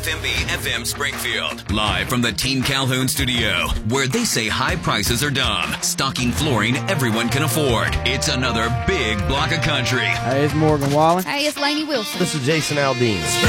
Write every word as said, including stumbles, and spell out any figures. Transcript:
F M B F M Springfield. Live from the Team Calhoun studio, where they say high prices are dumb. Stocking flooring everyone can afford. It's another big block of country. Hey, it's Morgan Wallen. Hey, it's Lainey Wilson. This is Jason Aldean.